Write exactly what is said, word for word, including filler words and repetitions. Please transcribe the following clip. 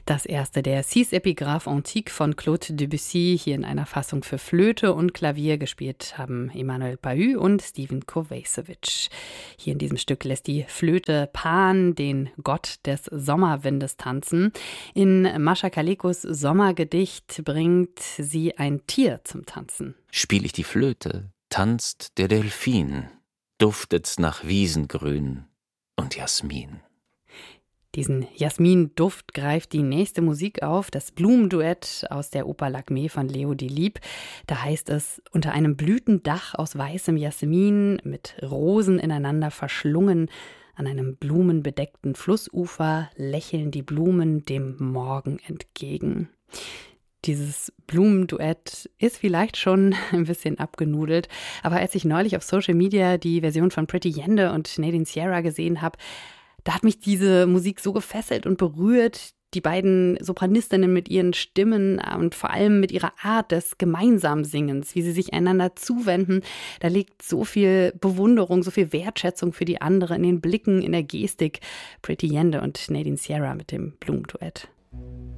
Das erste der Six Epigraphes Antiques von Claude Debussy, hier in einer Fassung für Flöte und Klavier gespielt haben Emanuel Pahud und Steven Kovacevic. Hier in diesem Stück lässt die Flöte Pan, den Gott des Sommerwindes, tanzen. In Mascha Kalekos Sommergedicht bringt sie ein Tier zum Tanzen. Spiel ich die Flöte, tanzt der Delphin, duftet's nach Wiesengrün und Jasmin. Diesen Jasmin-Duft greift die nächste Musik auf, das Blumenduett aus der Oper Lakmé von Leo Delibes. Da heißt es: Unter einem Blütendach aus weißem Jasmin, mit Rosen ineinander verschlungen, an einem blumenbedeckten Flussufer lächeln die Blumen dem Morgen entgegen. Dieses Blumenduett ist vielleicht schon ein bisschen abgenudelt, aber als ich neulich auf Social Media die Version von Pretty Yende und Nadine Sierra gesehen habe, da hat mich diese Musik so gefesselt und berührt. Die beiden Sopranistinnen mit ihren Stimmen und vor allem mit ihrer Art des gemeinsamen Singens, wie sie sich einander zuwenden. Da liegt so viel Bewunderung, so viel Wertschätzung für die andere in den Blicken, in der Gestik. Pretty Yende und Nadine Sierra mit dem Blumenduett.